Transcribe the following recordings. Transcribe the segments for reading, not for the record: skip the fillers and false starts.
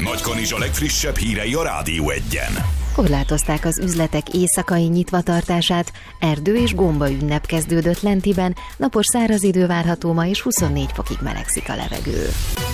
Nagykanizsa legfrissebb hírei a Rádió Egyen. Korlátozták az üzletek éjszakai nyitvatartását, erdő- és gomba ünnep kezdődött Lentiben, napos száraz idő várható ma és 24 fokig melegszik a levegő.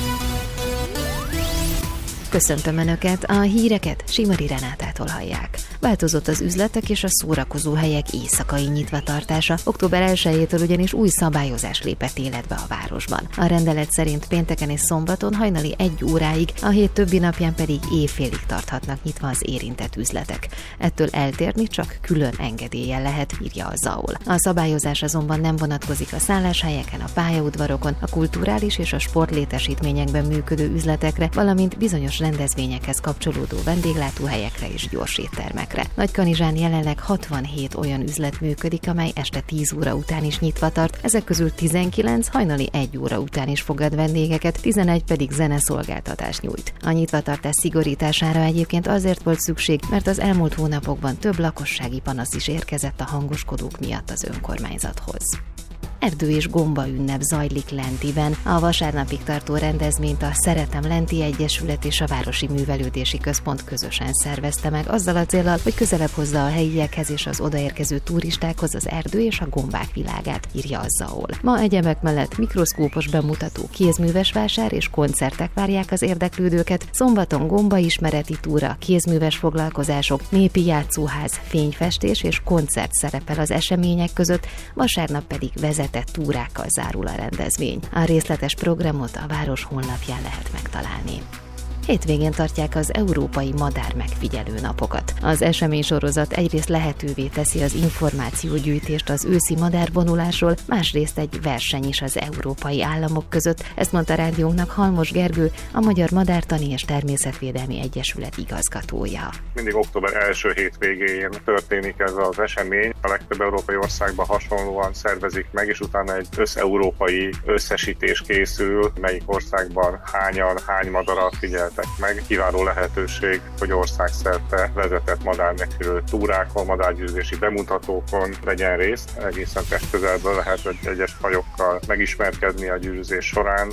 Köszöntöm Önöket, a híreket Simari Renátától hallják. Változott az üzletek és a szórakozó helyek éjszakai nyitvatartása, október 1-től ugyanis új szabályozás lépett életbe a városban. A rendelet szerint pénteken és szombaton hajnali 1 óráig, a hét többi napján pedig éjfélig tarthatnak nyitva az érintett üzletek. Ettől eltérni csak külön engedéllyel lehet, írja a ZAOL. A szabályozás azonban nem vonatkozik a szálláshelyeken, a pályaudvarokon, a kulturális és a sportlétesítményekben működő üzletekre, valamint bizonyos rendezvényekhez kapcsolódó vendéglátóhelyekre és gyorséttermekre. Nagykanizsán jelenleg 67 olyan üzlet működik, amely este 10 óra után is nyitva tart, ezek közül 19 hajnali 1 óra után is fogad vendégeket, 11 pedig zeneszolgáltatást nyújt. A nyitvatartás szigorítására egyébként azért volt szükség, mert az elmúlt hónapokban több lakossági panasz is érkezett a hangoskodók miatt az önkormányzathoz. Erdő- és gomba ünnep zajlik Lentiben. A vasárnapig tartó rendezvényt a Szeretem Lenti Egyesület és a Városi Művelődési Központ közösen szervezte meg, azzal a céllal, hogy közelebb hozza a helyiekhez és az odaérkező turistákhoz az erdő és a gombák világát, írja a ZAOL. Ma egyebek mellett mikroszkópos bemutató, kézműves vásár és koncertek várják az érdeklődőket, szombaton gombaismereti túra, kézműves foglalkozások, népi játszóház, fényfestés és koncert szerepel az események között, vasárnap pedig vezetett túrákkal zárul a rendezvény. A részletes programot a város honlapján lehet megtalálni. Hétvégén tartják az Európai Madár Megfigyelő Napokat. Az eseménysorozat egyrészt lehetővé teszi az információgyűjtést az őszi madárvonulásról, másrészt egy verseny is az európai államok között. Ezt mondta rádiónknak Halmos Gergő, a Magyar Madártani és Természetvédelmi Egyesület igazgatója. Mindig október első hétvégén történik ez az esemény. A legtöbb európai országban hasonlóan szervezik meg, és utána egy összeurópai összesítés készül, melyik országban hány madarat figyelt meg. Kiváló lehetőség, hogy országszerte vezetett madármegfigyelő túrákon, madárgyűjtési bemutatókon vegyen részt. Egészen testközelből lehet egyes fajokkal megismerkedni a gyűjtés során.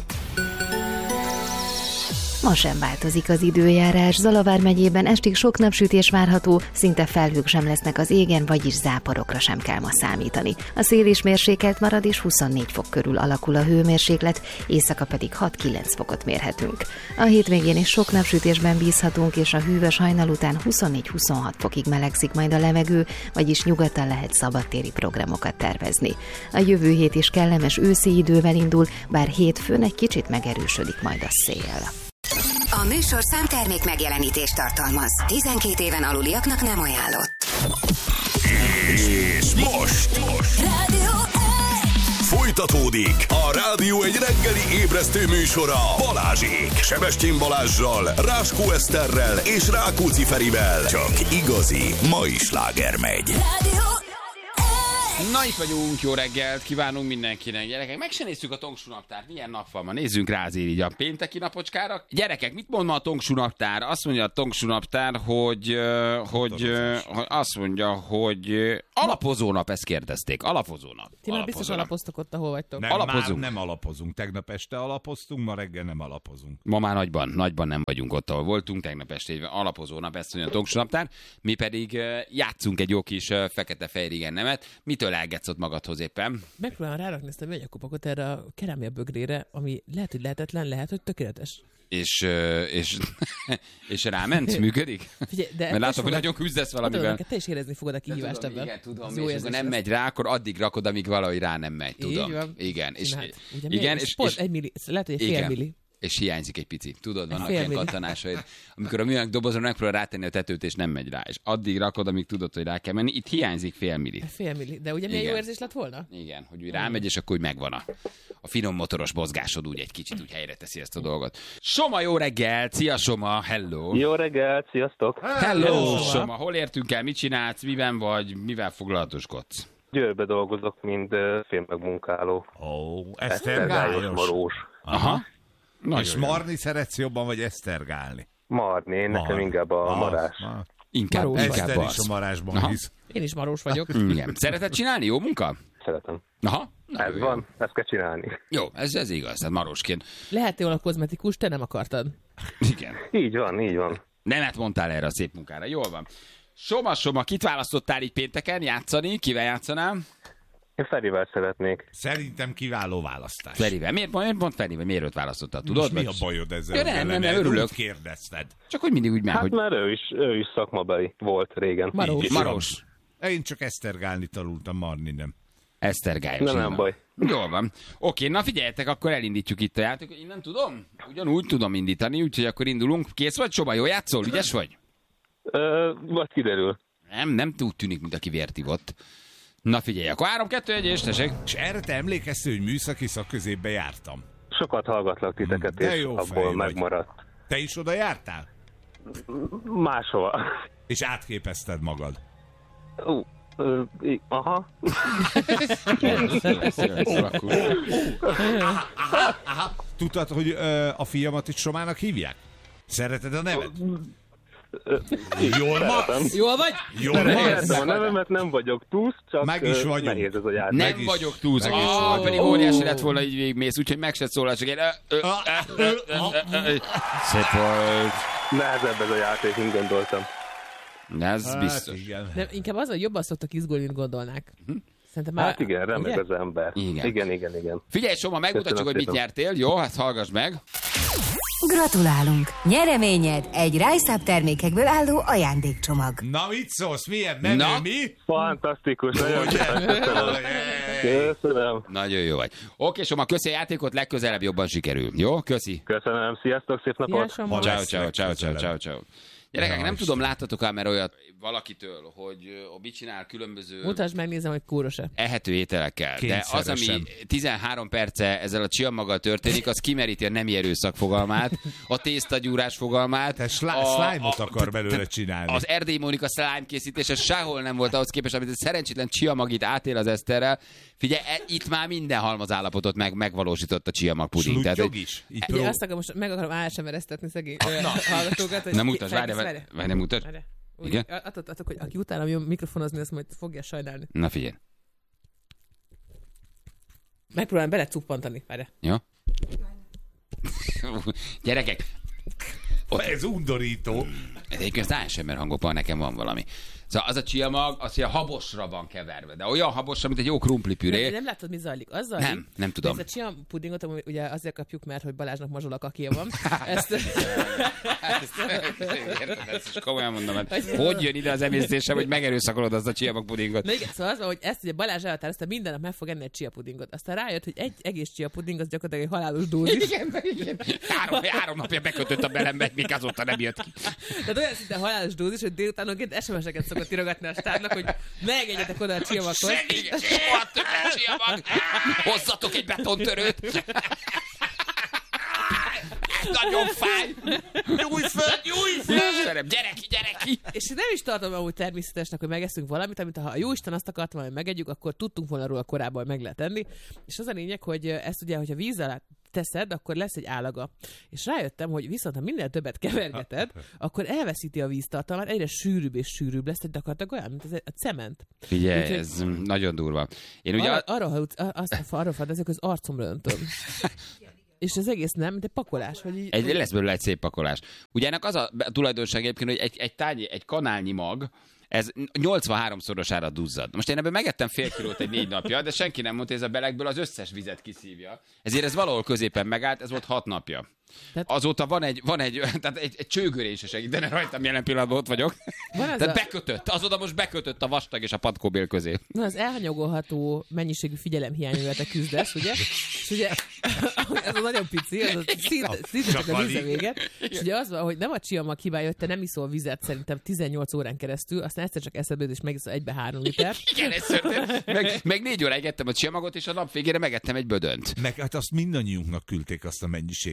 Ma sem változik az időjárás. Zalavár megyében estig sok napsütés várható, szinte felhők sem lesznek az égen, vagyis záporokra sem kell ma számítani. A szél is mérsékelt marad, és 24 fok körül alakul a hőmérséklet, éjszaka pedig 6-9 fokot mérhetünk. A hétvégén is sok napsütésben bízhatunk, és a hűvös hajnal után 24-26 fokig melegszik majd a levegő, vagyis nyugodtan lehet szabadtéri programokat tervezni. A jövő hét is kellemes őszi idővel indul, bár hétfőn egy kicsit megerősödik majd a szél. A műsorszám termék megjelenítést tartalmaz. 12 éven aluliaknak nem ajánlott. És most Rádió folytatódik a Rádió egy reggeli ébresztő műsora Balázsék, Sebestyén Balázssal, Ráskó Eszterrel és Rákóczi Ferivel. Csak igazi mai sláger megy. Rádió. Na, itt vagyunk, jó reggelt kívánunk mindenkinek. Gyerekek, meg se nézzük a Tongsú naptárt. Milyen nap van ma? Nézzünk rá azért így a pénteki napocskára. Gyerekek, mit mond ma a Tongsú naptár? Azt mondja a Tongsú naptár, hogy azt mondja, hogy alapozó nap, ezt kérdezték. Alapozó nap. Ti már biztos alapoztok ott, ahol vagytok. Nem alapozunk. Tegnap este alapoztunk, ma reggel nem alapozunk. Ma már nagyban nem vagyunk ott, ahol voltunk. Tegnap este alapozó nap, ezt mondja a Tongsú naptár. Mi pedig játszunk egy jó kis fekete-fehér nemet. Mitől elgetsz magadhoz éppen? Megpróbálom rárakni ezt a műanyagkupakot erre a kerámia bögrére, ami lehet, hogy lehetetlen, lehet, hogy tökéletes. És ráment? Működik? Figyelj, de mert látom, hogy nagyon küzdesz valamivel. Te is érezni fogod a kihívást ebben. Igen, tudom, és akkor nem megy rá, akkor addig rakod, amíg valahogy rá nem megy. Tudom. Igen. És pont egy milli, lehet, hogy egy fél milli. És hiányzik egy pici. Tudod, vannak ilyen kattanásaid. Amikor a műanyag dobozra megpróbál rátenni a tetőt, és nem megy rá. És addig rakod, amíg tudod, hogy rá kell menni. Itt hiányzik fél milli. Fél milli. De ugye milyen jó érzés lett volna? Igen, hogy rámegy, és akkor úgy megvan a finom motoros mozgásod, úgy egy kicsit úgy helyre teszi ezt a dolgot. Soma, jó reggel! Szia, Soma! Hello! Jó reggel, sziasztok! Hello, Soma! Hol értünk el? Mit csinálsz? Miben vagy? mivel foglalatoskodsz? Győrbe dolgozok, mint filmmegmunkáló. Esztergályos. Marós. Aha. És marni szeretsz jobban, vagy esztergálni? Marni, nekem inkább a marás. Inkább Eszter az. is a marásban hisz. Én is marós vagyok. Igen. Szereted csinálni? Jó munka? szeretem. Aha. Ez van, ezt kell csinálni. Jó, ez igaz, tehát Marosként. Lehet jól a kozmetikus, te nem akartad. Igen. Így van. Nemet mondtál erre a szép munkára. Jól van. Soma, kit választottál így pénteken játszani? Kivel játszanál? Én Ferivel szeretnék. Szerintem kiváló választás. Ferivel. Miért pont Ferivel? Miért őt választottad? Tudod? Mi a bajod ezzel? Ja, nem, örülök. Úgy kérdezted. Csak hogy mindig úgy már, Hát hogy... mert ő is szakmabeli volt régen. Maros. Én csak esztergálni tanultam, Marni nem. Esztergályos. Nem baj. Jól van. Oké, na figyeljetek, akkor elindítjuk itt a játékot. Én nem tudom. Ugyanúgy tudom indítani, úgyhogy akkor indulunk. Kész vagy, Csoba? Jól játszol? Ügyes vagy? Vagy kiderül. Nem úgy tűnik, mint aki vért ivott. Na figyelj, akkor 3-2-1 és tessék. És erre te emlékeztél, hogy műszaki szakközépbe jártam? Sokat hallgatlak titeket, De és jó fej abból vagy. megmaradt. Te is oda jártál? Máshova. És átképezted magad? Aha. Tudtad, hogy a fiamat is Somának hívják? Szereted a nevet? Jól vagy? Jól vagy? Jól vagy? Értem a nevemet, nem vagyok túsz, csak Meg is vagyunk. nehéz ez a játék. Nem vagyok túl, pedig óriási lett volna, így végigmész, úgyhogy meg se szólal, csak egy... Szép volt. Nehezebb ez a játék, mint gondoltam. Ez biztos. Igen. Nem, inkább az, hogy jobban szoktak izgulni, mint gondolnák. Szerintem már... Hát igen, remeg ugye? az ember. Igen. Figyelj, Soma, megmutatjuk, Köszönöm hogy mit szépen. nyertél. Jó, hát hallgass meg. Gratulálunk! Nyereményed egy Rise Up termékekből álló ajándékcsomag. Na mit szólsz? Milyen menő, Na? mi? Fantasztikus, nagyon köszönöm. Köszönöm. Nagyon jó vagy. Oké, Soma, köszi a játékot, legközelebb jobban sikerül. Jó, köszi. Köszönöm, sziasztok, szép napot. Soma. Ciao. Gyerekek, nem tudom, láttatok ám már olyat valakitől, hogy mit csinál különböző Mutasd meg, nézem, hogy kúros-e. ehető ételekkel. De az, ami Kényszeresen. 13 perce ezzel a csiamaggal történik, az kimeríti a nemi erőszak fogalmát, a tésztagyúrás fogalmát. Te slime-ot akar belőle csinálni. Az Erdély Mónika slime készítése sehol nem volt ahhoz képest, amit egy szerencsétlen csiamagit átél az Eszterrel. Figyelj, itt már minden halmazállapotot megvalósított a csiamag puding. Sluttyog is? Így Ugye azt akarom, most meg akarom ASMR-eztetni szegény hallgatókat. hogy- Nem mutasd, Várj, várj, nem mutasd. Várj. Úgy, Igen? Attól, hogy aki utána jön mikrofonozni, azt majd fogja sajnálni. Na figyelj. Megpróbálom belecuppantani. Várj. Jó? Gyerekek, Ez undorító. egyébként az ASMR hangokban nekem van valami. Szóval az a csiamag, az ilyen habosra van keverve, de olyan habosra, mint egy jó krumplipüré. Nem látod, mi zajlik? Az zajlik, Nem tudom. Ez a csiam pudingot, ami ugye azért kapjuk, mert hogy Balázsnak mazsolak akija van. Ezt... Érted, ezt is komolyan mondom, hogy jön ide az emésztésem, hogy megerőszakolod azt a csiamag pudingot. Na igen, szóval az van, hogy ezt ugye Balázs elhatározta, minden nap meg fog enni egy chia pudingot. Aztán rájött, hogy egy egész chia puding az gyakorlatilag egy halálos dózis. Igen. Három napja bekötött a belembe, még azóta nem jött ki. Tehát olyan szinte halálos dózis, hogy délutánonként SMS-eket szokott írogatni a stábnak, hogy megegyetek oda a csiamaghoz. Segíts! Soha többet csiamag! Hozzatok egy betontörőt! Nagyon fáj! Nyújj föl! Gyere ki! És nem is tartom amúgy természetesnek, hogy megeszünk valamit, amit ha a jóisten azt akartam, hogy megegyük, akkor tudtunk volna róla korábban, hogy meg lehet enni. És az a lényeg, hogy ezt ugye, hogyha víz alá teszed, akkor lesz egy állaga. És rájöttem, hogy viszont ha minél többet kevergeted, akkor elveszíti a víztartalmát, egyre sűrűbb és sűrűbb lesz, egy gyakorlatilag olyan, mint a cement. Figyelj, Úgyhogy ez nagyon durva. Én ugye... Arra fadezek, az arcomra öntöm. És az egész nem, mint egy pakolás. Hogy így... Lesz belőle egy szép pakolás. Ugye ennek az a tulajdonság egyébként, hogy egy kanálnyi mag, ez 83-szorosára duzzad. Most én ebből megettem fél kilót egy 4 napja, de senki nem mondta, hogy ez a belegből az összes vizet kiszívja. Ezért ez valahol középen megállt, ez volt 6 napja. Azóta van egy tehát egy csőgörés se segítene rajtam, jelen pillanatban ott vagyok. Tehát bekötött, azóta most bekötött a vastag és a patkóbél közé. Na, az elhanyagolható mennyiségű figyelemhiányúval te küzdesz, ugye? És ugye ez a nagyon pici, az szinte csak a víze véget. És ugye az van, hogy nem a csiamag hibája, hogy te nem iszol vizet szerintem 18 órán keresztül, aztán egyszer csak eszedbe jut, és megiszol 1-3 liter. Igen, ez történt. Meg 4 óráig ettem a csiamagot, és a nap végére megettem egy bödönt. Meg hát azt mindannyiunknak küldték azt a mennyiséget. Tudod,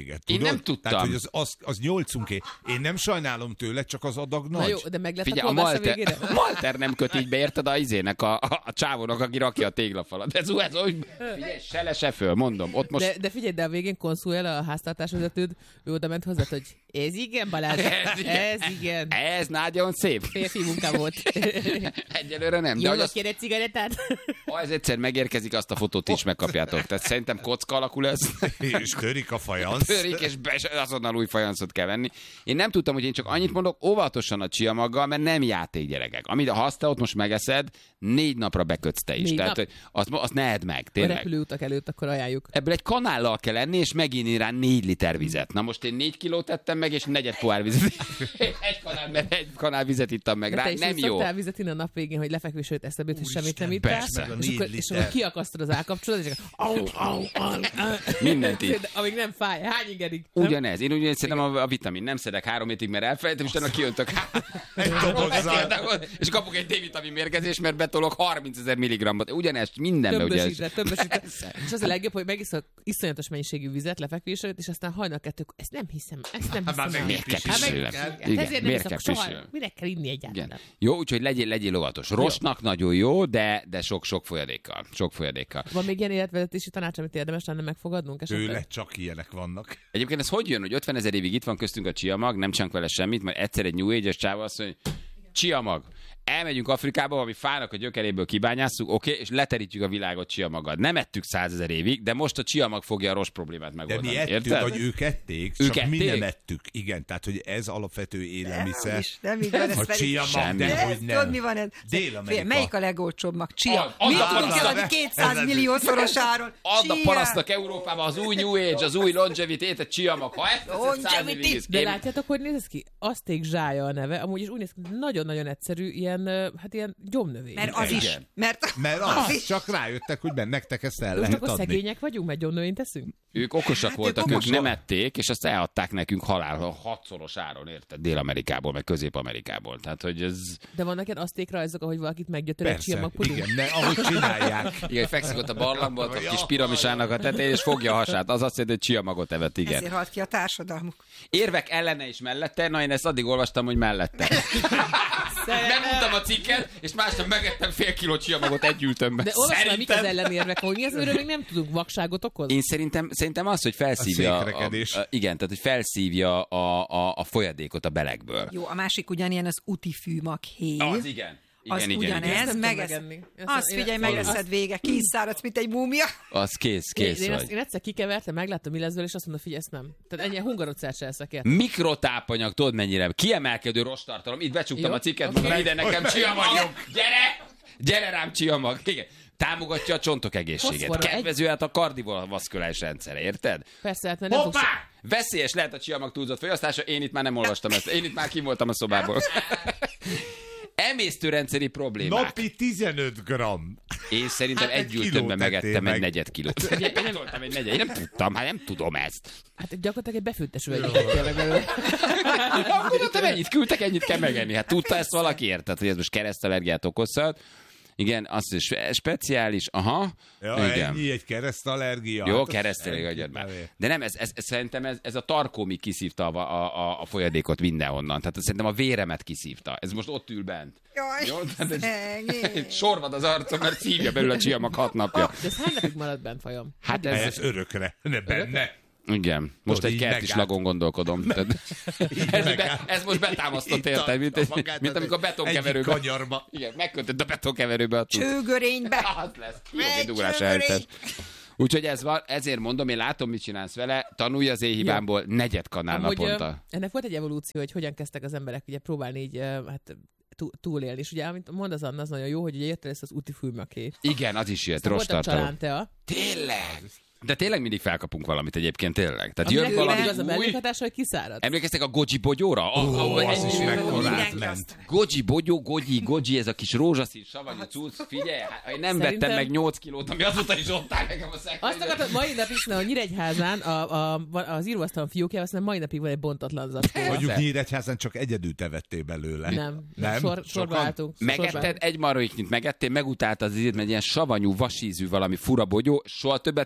nem tudtam. Tehát, hogy az 8-unké. Én nem sajnálom tőle, csak az adag nagy. Na jó, de meg lett Figyelj, a kolbász a végére? a Malter nem köt így be, érted, a izének, a csávónak, aki rakja a téglafalat. Ez úgy, figyelj, se föl, mondom. Ott most... De figyelj, de a végén Consuela, a háztartásvezetőd, ő oda ment hozzá, hogy ez igen, Balázs, ez igen. Ez nagyon szép. Férfi munka volt. Egyelőre nem. Jó, De kér egy cigarettát? ha ez egyszer megérkezik, azt a fotót is megkapjátok. Tehát szerintem kocka alakú lesz. És törik a fajansz. Törik, és azonnal új fajanszot kell venni. Én nem tudtam, hogy én csak annyit mondok, óvatosan a csiamaggal, mert nem játék, gyerekek. Amit ha azt te ott most megeszed, 4 napra bekötsz te is. 4 Tehát, nap? hogy azt ne edd meg, A tényleg. repülőutak előtt akkor ajánljuk. Ebből egy kanállal kell enni, és megint rá 4 liter vizet. Na most én 4 kilót tettem meg, és 4 pohár vizet. egy kanál vizet ittam meg De rá. te is Nem jó. szoktál vizet inni a nap végén, hogy lefekvés előtt eszedbe jut, hogy semmit nem ittál. persze. És akkor kiakasztod az állkapcsolatot, és Mindent így. amíg nem fáj. Hány ingerig? Ugyanez. Én ugyanegy szerintem a vitamin. Nem szedek 3 hétig, mert elfelejtem, és utána kiöntök. És kapok egy D-vitamin mérgezést, mert betolok 30 000 milligrammot. Ugyanezt mindenbe. Többesítre. És az a legjobb, hogy megiszol iszonyatos mennyiségű vizet lefekvés előtt, és aztán hajnal 2, ezt nem hiszem el. Miért kell pisülni? Ezért nem Miért kell iszok soha. pisülni? Minek kell inni egyáltalán? Igen. Jó, úgyhogy legyél óvatos. Rostnak nagyon jó, de sok folyadékkal. Sok folyadékkal. Van még ilyen életvezetési tanács, amit érdemes lenne megfogadnunk esetleg? Tőle csak ilyenek vannak. Egyébként ez hogy jön, hogy 50 000 évig itt van köztünk a csiamag, nem csinálunk vele semmit, majd egyszer egy New Age-es csáva azt mondja, csiamag. Elmegyünk Afrikába, ami fának a gyökeréből kibányásszuk, oké, és leterítjük a világot csiamaggal. Nem ettük 100 000 évig, de most a csiamag fogja a rost problémát De megoldani. mi ettük, érted? vagy ők ették, Ők csak mi ették? nem ettük. Igen, tehát, hogy ez alapvető élelmiszer. Nem így van, ez A pedig... csiamag, Semmi. de hogy Tudod, mi nem. van ez? Dél-Amerika. Melyik a legolcsóbb mag? Chia. Az Mit a tudunk paraszt. eladni 200 milliószoros áron? Add a Chia. parasztnak Európában az új New Age, az új longevity-t, a csiamag. Ha ezt teszed 100 Longevity. millió, De látjátok, hogy néz ez ki? Azték zsája a neve, amúgy is úgy néz ki, nagyon-nagyon egyszerű, ilyen, hát ilyen gyomnövény. Mert az is. Igen. Mert az, csak rájöttek, hogy nektek ezt el Most lehet akkor adni. szegények vagyunk, mert gyomnövényt teszünk? Ők okosak Hát voltak, ők ők okosak. nem ették, és azt eladták nekünk halál 6-szoros áron, érted? Dél-Amerikából, meg Közép-Amerikából. Tehát, hogy ez... De vannak ilyen azték rajzok, ahogy valakit meggyötör egy Persze, csiamagpuding? igen, de ahogy csinálják. Igen, hogy fekszik ott a barlangban, a kis piramisának a tetején, és fogja a hasát. Az azt jelenti, hogy csiamagot evett, igen. ezért halt ki a társadalmuk. Érvek ellene és mellette, na én ezt addig olvastam, hogy mellette. Megmondtam a cikket, és másnap megettem fél kiló csiamagot egy ültömbe. De olvasd meg, mik az ellenérvek, hogy mi az, amiről még nem tudunk, vakságot okoz? Én szerintem az, hogy felszívja... A székrekedés. Igen, tehát hogy felszívja a folyadékot a belegből. Jó, a másik ugyanilyen az utifűmaghéj. Az igen. Az Igen. Ezt ugyanez, nem megesz... tudom megenni. Azt figyelj, megeszed vége, készáradsz, mint egy múmia. Az kész Én egyszer kikevertem, megláttam, mi lesz vele, és azt mondom, figyelj, ezt nem. Tehát ennyi hungarocát se eszek el. Mikrotápanyag, tudod mennyire? Kiemelkedő rosttartalom. Itt becsuktam Jó, a cikket, oké. mondom, ide nekem csiamag. Gyere! Gyere rám csiamag. Igen. Támogatja a csontok egészségét. Foszfora, Kedvező hát a kardiovaszkuláris rendszere, érted? Persze, hát mert nem fogsz... Hoppá! Veszélyes lehet a csiamag túlzott fogyasztása, én itt már nem olvastam ezt. Én itt már kim voltam a szobából. Emésztőrendszeri problémák. Napi 15 gramm. Én szerintem Hát egy egy ültömbe kilót megettem ettél egy meg. negyed kilót. Betoltam egy negyed. Én nem tudtam, hát nem tudom ezt. Hát gyakorlatilag egy befőttes üveget tettél meg belőle. Gondoltam, ennyit küldtek, ennyit kell megenni. Hát tudta ezt valaki, érted, hogy ez most keresztallergiát okozhat. Igen, az is speciális, aha. Ja, igen. ennyi egy keresztallergia. Jó, Hát az keresztényleg egy adjad már. nevé. De nem, szerintem ez a tarkómi kiszívta a folyadékot mindenhonnan. Tehát szerintem a véremet kiszívta. Ez most ott ül bent. Jaj, Jó, tehát szegény. sorvad az arcom, mert szívja belül a csiamag 6 napja. De ez hány napig maradt bent, fajom? Hát Ez örökre, ne benne. igen. Most Tudod, egy így kerti megállt. slagon gondolkodom. ez most betámasztott, érted? Mint amikor betonkeverőbe. Egyik kanyarba. Igen, megkötött a betonkeverőbe a cucc. Csőgörénybe. Az lesz. Megy Dugrás csőgörény. eltes. Úgyhogy ez van, ezért mondom, én látom, mit csinálsz vele, tanulj az én hibámból, negyed kanál naponta. Ennek volt egy evolúció, hogy hogyan kezdtek az emberek ugye próbálni így, hát túlélni. És ugye, amit mond az Anna, az nagyon jó, hogy ugye jött el ezt az útifűmaké. Igen, az is jött, Volt a rostartalom. csalántea. Tényleg? De tényleg mindig felkapunk valamit egyébként, tényleg. Tehát Aminek jön valami az a új... mellékhatása, hogy kiszárad. Emlékeztek a Goji bogyóra? Az is mekkorát Mindenki ment. azt. Goji bogyó, Goji, ez a kis rózsaszín savanyú cucc. Figyelj, hát, én nem Szerintem- vettem meg 8 kilót, ami azóta is ott áll nekem a Azt szekrényben. akartam, mai napig, hogy Nyíregyházán az íróasztalon fiókjában, azt mai napig van egy bontatlan zacskó. Mondjuk Nyíregyházán csak egyedül te vettél belőle. Nem? Sorba Sokan? álltunk. Megetted, egy maróiknyit megettél, megutáltad az ízét, mert ilyen savanyú, vasízű valami fura bogyó, soha többet nem ettél, és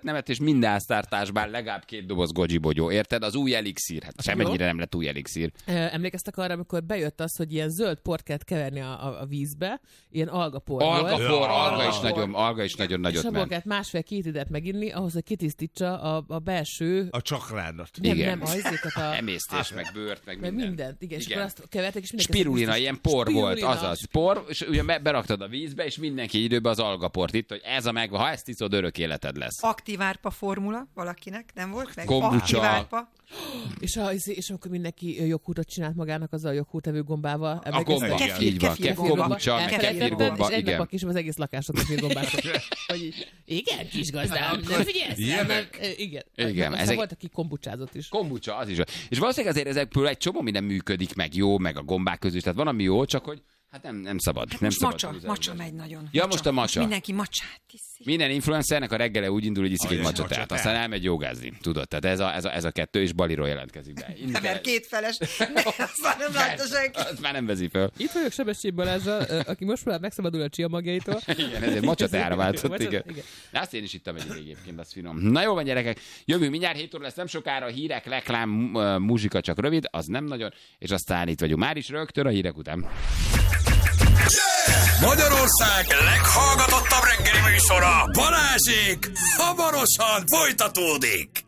minden háztartásban legalább 2 doboz gocsibogyó, érted? Az új elixír. Hát semmennyire nem lett új elixír. Emlékeztek arra, amikor bejött az, hogy ilyen zöld port kellett keverni a vízbe, ilyen algapor volt. Alga is nagyon nagyot és abból ment. kellett 1,5-2 litert meginni, ahhoz, hogy kitisztítsa a belső... A csakrádat. Nem, ajzékat emésztés, meg bőrt, meg meg minden. mindent. Igen, és akkor azt kevertek, és mindenki... Spirulina, ilyen por volt, azaz. Por, és ugye beraktad a vízbe, és mindenki időben az algaport itt, hogy ez a megvan, ha ezt iszod, örök életed lesz. Aktív árpa formula valakinek, nem volt? Meg Kombucha. aktív árpa. És akkor mindenki joghurtot csinált magának azzal a joghurtevő gombával. A gomba, így van. Kombucha, meg kefirgomba, és egy nap a igen. kis az egész lakásot kefirgombáztak. Hogy így, igen, kis gazdám, nem figyelsz? Igen. Igen, Aztán volt, aki kombucsázott is. Kombucha, az is. És valószínűleg azért ezekből egy csomó minden működik, meg jó, meg a gombák közül is. Tehát van, ami jó, csak hogy hát nem szabad. Hát nem most szabad macsa megy nagyon. Ja, most a macsa. Most mindenki macsát iszik. Minden influencernek a reggele úgy indul, hogy iszik egy macsa teát, aztán elmegy jogázni. Tudod, tehát ez a kettő, és Baliról jelentkezik be. Mert kétfeles, azt már nem látta senki. Azt már nem veszi fel. Itt vagyok Sebestyén Balázsral, aki most már megszabadul a chia magjaitól. Igen, ezért macsa teára váltott, igen. De azt én is ittam egyébként, az finom. Na jó van, gyerekek, jövünk mindjárt 7 óra lesz, nem sokára a hírek, reklám, muzsika csak rövid, az nem nagyon, és aztán itt vagyunk már is rögtön a hírek után. Magyarország leghallgatottabb reggeli műsora, Balázsék, hamarosan folytatódik.